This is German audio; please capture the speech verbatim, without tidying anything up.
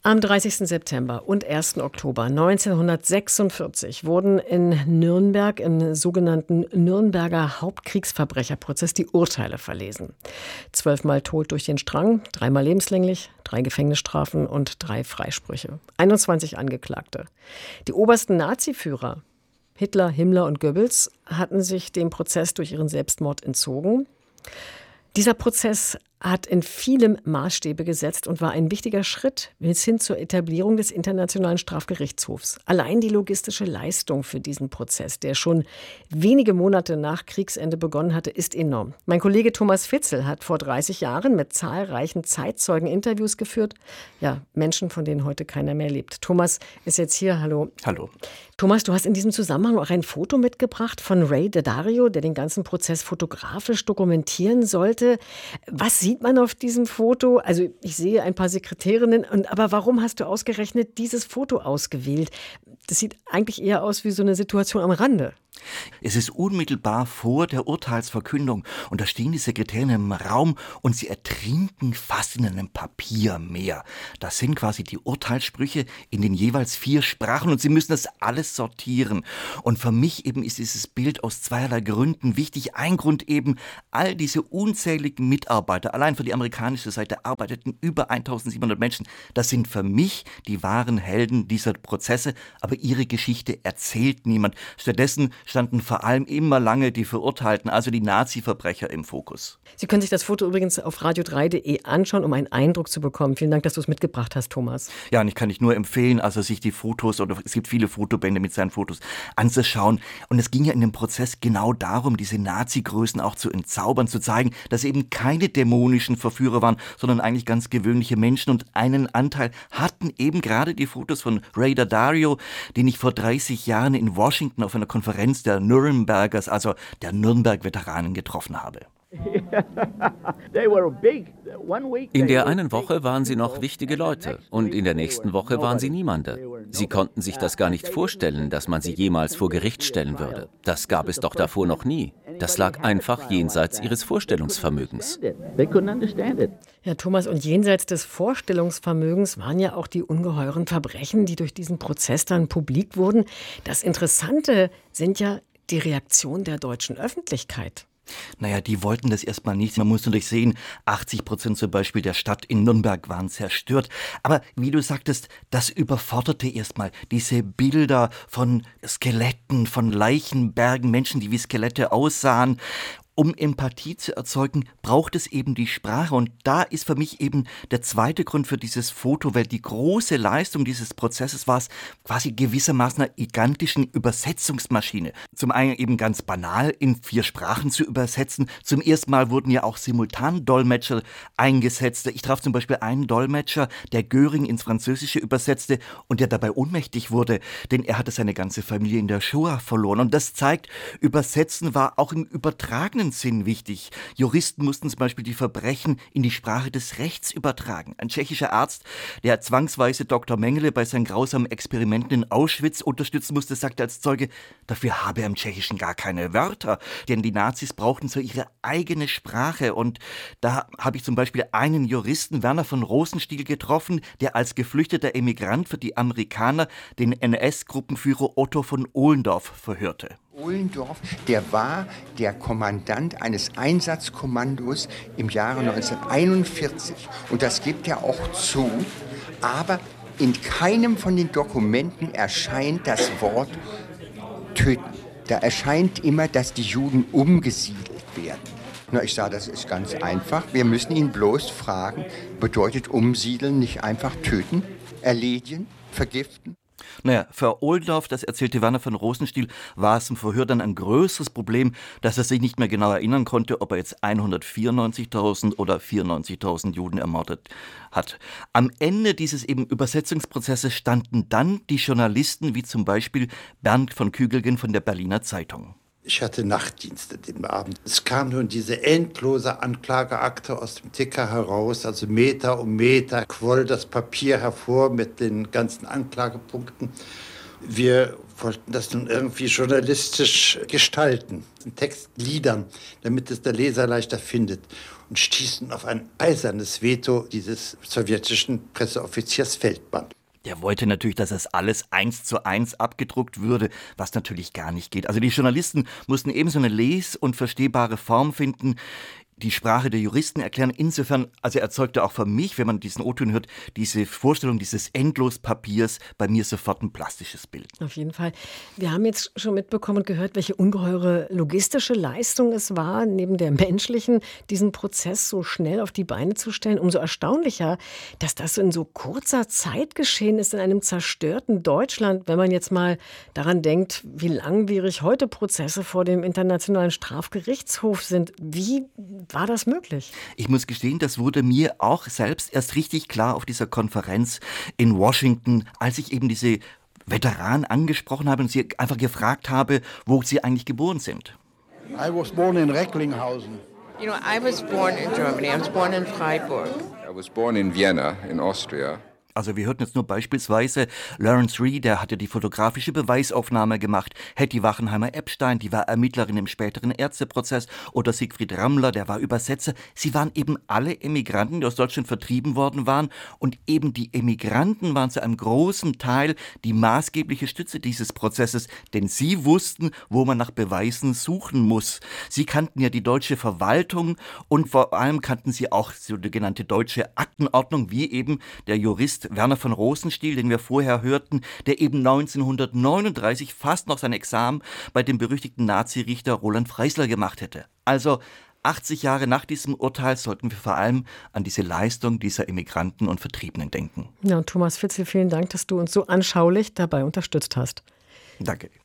Am dreißigsten September und ersten Oktober neunzehnhundertsechsundvierzig wurden in Nürnberg im sogenannten Nürnberger Hauptkriegsverbrecherprozess die Urteile verlesen. Zwölfmal tot durch den Strang, dreimal lebenslänglich, drei Gefängnisstrafen und drei Freisprüche. einundzwanzig Angeklagte. Die obersten Naziführer, Hitler, Himmler und Goebbels, hatten sich dem Prozess durch ihren Selbstmord entzogen. Dieser Prozess hat in vielem Maßstäbe gesetzt und war ein wichtiger Schritt bis hin zur Etablierung des Internationalen Strafgerichtshofs. Allein die logistische Leistung für diesen Prozess, der schon wenige Monate nach Kriegsende begonnen hatte, ist enorm. Mein Kollege Thomas Fitzel hat vor dreißig Jahren mit zahlreichen Zeitzeugen Interviews geführt. Ja, Menschen, von denen heute keiner mehr lebt. Thomas ist jetzt hier. Hallo. Hallo. Thomas, du hast in diesem Zusammenhang auch ein Foto mitgebracht von Ray Daddario, der den ganzen Prozess fotografisch dokumentieren sollte. Was sieht man auf diesem Foto? Also ich sehe ein paar Sekretärinnen, und, aber warum hast du ausgerechnet dieses Foto ausgewählt? Das sieht eigentlich eher aus wie so eine Situation am Rande. Es ist unmittelbar vor der Urteilsverkündung und da stehen die Sekretärinnen im Raum und sie ertrinken fast in einem Papiermeer. Das sind quasi die Urteilssprüche in den jeweils vier Sprachen und sie müssen das alles sortieren. Und für mich eben ist dieses Bild aus zweierlei Gründen wichtig. Ein Grund eben, all diese unzähligen Mitarbeiter, allein für die amerikanische Seite arbeiteten über eintausendsiebenhundert Menschen. Das sind für mich die wahren Helden dieser Prozesse, aber ihre Geschichte erzählt niemand. Stattdessen standen vor allem immer lange die Verurteilten, also die Nazi-Verbrecher im Fokus. Sie können sich das Foto übrigens auf radio drei punkt de anschauen, um einen Eindruck zu bekommen. Vielen Dank, dass du es mitgebracht hast, Thomas. Ja, und ich kann dich nur empfehlen, also sich die Fotos, oder es gibt viele Fotobände mit seinen Fotos, anzuschauen. Und es ging ja in dem Prozess genau darum, diese Nazi-Größen auch zu entzaubern, zu zeigen, dass sie eben keine dämonischen Verführer waren, sondern eigentlich ganz gewöhnliche Menschen. Und einen Anteil hatten eben gerade die Fotos von Ray Daddario, den ich vor dreißig Jahren in Washington auf einer Konferenz der Nürnbergers, also der Nürnberg-Veteranen, getroffen habe. In der einen Woche waren sie noch wichtige Leute und in der nächsten Woche waren sie niemande. Sie konnten sich das gar nicht vorstellen, dass man sie jemals vor Gericht stellen würde. Das gab es doch davor noch nie. Das lag einfach jenseits ihres Vorstellungsvermögens. Ja, Thomas, und jenseits des Vorstellungsvermögens waren ja auch die ungeheuren Verbrechen, die durch diesen Prozess dann publik wurden. Das Interessante sind ja die Reaktionen der deutschen Öffentlichkeit. Naja, die wollten das erstmal nicht. Man muss natürlich sehen, achtzig Prozent zum Beispiel der Stadt in Nürnberg waren zerstört. Aber wie du sagtest, das überforderte erstmal diese Bilder von Skeletten, von Leichenbergen, Menschen, die wie Skelette aussahen. Um Empathie zu erzeugen, braucht es eben die Sprache. Und da ist für mich eben der zweite Grund für dieses Foto, weil die große Leistung dieses Prozesses war es, quasi gewissermaßen einer gigantischen Übersetzungsmaschine. Zum einen eben ganz banal in vier Sprachen zu übersetzen. Zum ersten Mal wurden ja auch Simultandolmetscher eingesetzt. Ich traf zum Beispiel einen Dolmetscher, der Göring ins Französische übersetzte und der dabei ohnmächtig wurde, denn er hatte seine ganze Familie in der Shoah verloren. Und das zeigt, Übersetzen war auch im übertragenen Sinn wichtig. Juristen mussten zum Beispiel die Verbrechen in die Sprache des Rechts übertragen. Ein tschechischer Arzt, der zwangsweise Doktor Mengele bei seinen grausamen Experimenten in Auschwitz unterstützen musste, sagte als Zeuge, dafür habe er im Tschechischen gar keine Wörter, denn die Nazis brauchten so ihre eigene Sprache. Und da habe ich zum Beispiel einen Juristen, Werner von Rosenstiel, getroffen, der als geflüchteter Emigrant für die Amerikaner den N S-Gruppenführer Otto von Ohlendorf verhörte. Ohlendorf, der war der Kommandant eines Einsatzkommandos im Jahre neunzehnhunderteinundvierzig. Und das gibt er auch zu. Aber in keinem von den Dokumenten erscheint das Wort töten. Da erscheint immer, dass die Juden umgesiedelt werden. Na, ich sage, das ist ganz einfach. Wir müssen ihn bloß fragen, bedeutet umsiedeln nicht einfach töten, erledigen, vergiften? Naja, für Ohlendorf, das erzählte Werner von Rosenstiel, war es im Verhör dann ein größeres Problem, dass er sich nicht mehr genau erinnern konnte, ob er jetzt hundertvierundneunzigtausend oder vierundneunzigtausend Juden ermordet hat. Am Ende dieses eben Übersetzungsprozesses standen dann die Journalisten, wie zum Beispiel Bernd von Kügelgen von der Berliner Zeitung. Ich hatte Nachtdienste den Abend. Es kam nun diese endlose Anklageakte aus dem Ticker heraus, also Meter um Meter quoll das Papier hervor mit den ganzen Anklagepunkten. Wir wollten das nun irgendwie journalistisch gestalten, den Text gliedern, damit es der Leser leichter findet. und stießen auf ein eisernes Veto dieses sowjetischen Presseoffiziers Feldmann. Der wollte natürlich, dass das alles eins zu eins abgedruckt würde, was natürlich gar nicht geht. Also die Journalisten mussten eben so eine les- und verstehbare Form finden, die Sprache der Juristen erklären. Insofern, also erzeugte auch für mich, wenn man diesen O-Ton hört, diese Vorstellung dieses Endlospapiers bei mir sofort ein plastisches Bild. Auf jeden Fall. Wir haben jetzt schon mitbekommen und gehört, welche ungeheure logistische Leistung es war, neben der menschlichen, diesen Prozess so schnell auf die Beine zu stellen. Umso erstaunlicher, dass das in so kurzer Zeit geschehen ist in einem zerstörten Deutschland, wenn man jetzt mal daran denkt, wie langwierig heute Prozesse vor dem Internationalen Strafgerichtshof sind. Wie war das möglich? Ich muss gestehen, das wurde mir auch selbst erst richtig klar auf dieser Konferenz in Washington, als ich eben diese Veteranen angesprochen habe und sie einfach gefragt habe, wo sie eigentlich geboren sind. I was born in Recklinghausen. You know, I was born in Germany. I was born in Freiburg. I was born in Vienna, in Austria. Also wir hörten jetzt nur beispielsweise Lawrence Rhee, der hatte die fotografische Beweisaufnahme gemacht, Hetty Wachenheimer-Epstein, die war Ermittlerin im späteren Ärzteprozess, oder Siegfried Rammler, der war Übersetzer. Sie waren eben alle Emigranten, die aus Deutschland vertrieben worden waren, und eben die Emigranten waren zu einem großen Teil die maßgebliche Stütze dieses Prozesses, denn sie wussten, wo man nach Beweisen suchen muss. Sie kannten ja die deutsche Verwaltung und vor allem kannten sie auch so die genannte deutsche Aktenordnung, wie eben der Jurist Werner von Rosenstiel, den wir vorher hörten, der eben neunzehnhundertneununddreißig fast noch sein Examen bei dem berüchtigten Nazirichter Roland Freisler gemacht hätte. Also achtzig Jahre nach diesem Urteil sollten wir vor allem an diese Leistung dieser Emigranten und Vertriebenen denken. Ja, und Thomas Fitzel, vielen Dank, dass du uns so anschaulich dabei unterstützt hast. Danke.